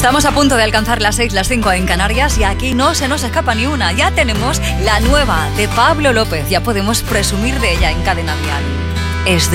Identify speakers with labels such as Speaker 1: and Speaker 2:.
Speaker 1: Estamos a punto de alcanzar las 6, las 5 en Canarias y aquí no se nos escapa ni una. Ya tenemos la nueva de Pablo López, ya podemos presumir de ella en Cadena Dial. Es